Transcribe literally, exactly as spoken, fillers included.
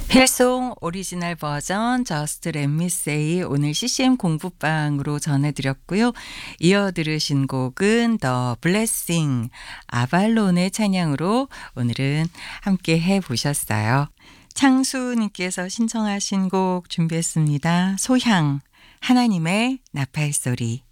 힐송 오리지널 버전 저스트 렛 미 세이 오늘 씨씨엠 공부방으로 전해드렸고요. 이어 들으신 곡은 더 블레싱 아발론의 찬양으로 오늘은 함께 해보셨어요. 창수님께서 신청하신 곡 준비했습니다. 소향 하나님의 나팔소리.